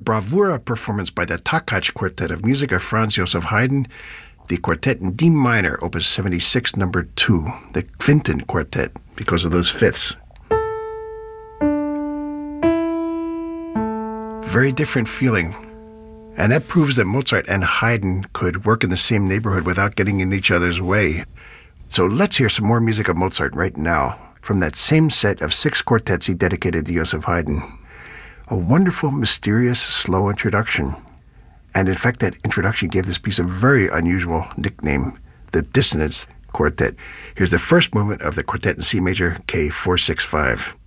bravura performance by the Takács Quartet of music of Franz Joseph Haydn, the Quartet in D minor, Opus 76, number 2, the Quinten Quartet, because of those fifths. Very different feeling. And that proves that Mozart and Haydn could work in the same neighborhood without getting in each other's way. So let's hear some more music of Mozart right now, from that same set of 6 quartets he dedicated to Joseph Haydn. A wonderful, mysterious, slow introduction. And in fact, that introduction gave this piece a very unusual nickname, the Dissonance Quartet. Here's the first movement of the Quartet in C major, K465.